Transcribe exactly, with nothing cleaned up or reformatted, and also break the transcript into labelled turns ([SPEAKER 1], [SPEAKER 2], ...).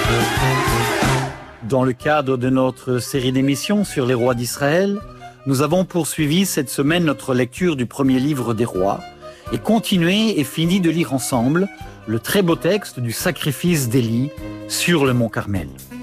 [SPEAKER 1] Dans le cadre de notre série d'émissions sur les rois d'Israël, nous avons poursuivi cette semaine notre lecture du premier livre des rois et continué et fini de lire ensemble le très beau texte du sacrifice d'Élie sur le mont Carmel.